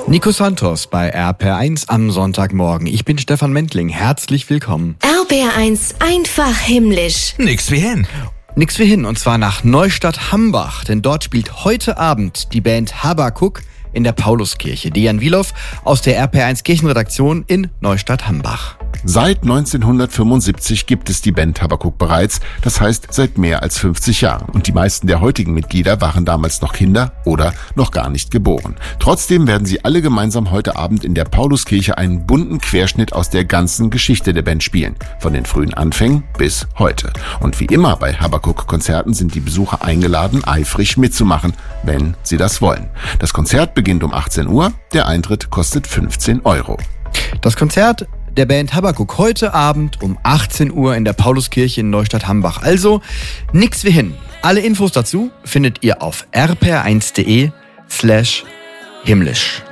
Nico Santos bei RPR1 am Sonntagmorgen. Ich bin Stefan Mentling. Herzlich willkommen. RPR1 einfach himmlisch. Nix wie hin. Nix wie hin, und zwar nach Neustadt-Hambach. Denn dort spielt heute Abend die Band Habakuk in der Pauluskirche. Dejan Wilow aus der RPR1 Kirchenredaktion in Neustadt-Hambach. Seit 1975 gibt es die Band Habakuk bereits, das heißt seit mehr als 50 Jahren. Und die meisten der heutigen Mitglieder waren damals noch Kinder oder noch gar nicht geboren. Trotzdem werden sie alle gemeinsam heute Abend in der Pauluskirche einen bunten Querschnitt aus der ganzen Geschichte der Band spielen. Von den frühen Anfängen bis heute. Und wie immer bei Habakuk-Konzerten sind die Besucher eingeladen, eifrig mitzumachen, wenn sie das wollen. Das Konzert beginnt um 18 Uhr, der Eintritt kostet 15 €. Das Konzert der Band Habakuk heute Abend um 18 Uhr in der Pauluskirche in Neustadt-Hambach. Also nix wie hin. Alle Infos dazu findet ihr auf rpr1.de/himmlisch.